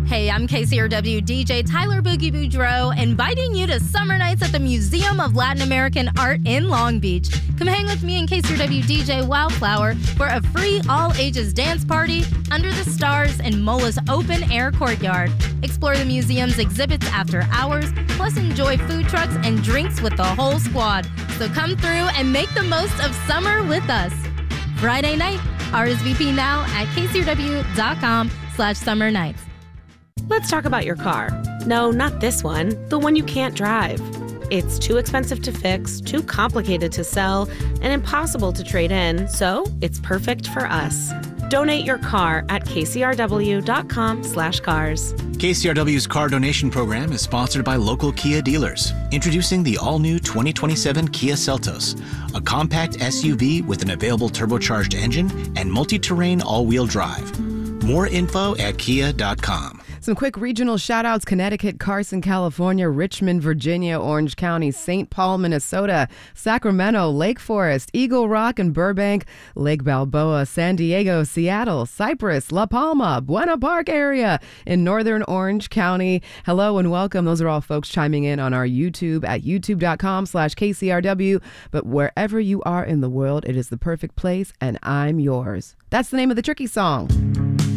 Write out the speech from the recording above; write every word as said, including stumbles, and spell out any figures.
Hey, I'm K C R W D J Tyler Boogie Boudreaux, inviting you to Summer Nights at the Museum of Latin American Art in Long Beach. Come hang with me and K C R W D J Wildflower for a free all-ages dance party under the stars in Mola's open-air courtyard. Explore the museum's exhibits after hours, plus enjoy food trucks and drinks with the whole squad. So come through and make the most of summer with us. Friday night, R S V P now at kcrw.com slash summer nights. Let's talk about your car. No, not this one, the one you can't drive. It's too expensive to fix, too complicated to sell, and impossible to trade in, so it's perfect for us. Donate your car at kcrw.com slash cars. K C R W's car donation program is sponsored by local Kia dealers. Introducing the all-new twenty twenty-seven Kia Seltos, a compact S U V with an available turbocharged engine and multi-terrain all-wheel drive. More info at kia dot com. Some quick regional shout-outs: Connecticut, Carson, California, Richmond, Virginia, Orange County, Saint Paul, Minnesota, Sacramento, Lake Forest, Eagle Rock and Burbank, Lake Balboa, San Diego, Seattle, Cypress, La Palma, Buena Park area in northern Orange County. Hello and welcome. Those are all folks chiming in on our YouTube at youtube.com slash KCRW. But wherever you are in the world, it is the perfect place, and I'm yours. That's the name of the Tricky song.